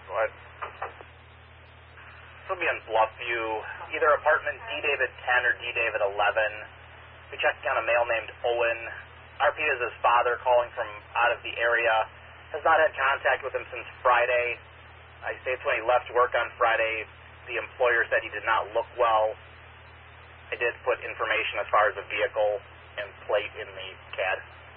What? This will be in Bluffview, either apartment D David 10 or D David 11. We checked on a male named Owen. RP is his father calling from out of the area. Has not had contact with him since Friday. I states when he left work on Friday, the employer said he did not look well. I did put information as far as the vehicle and plate in the CAD.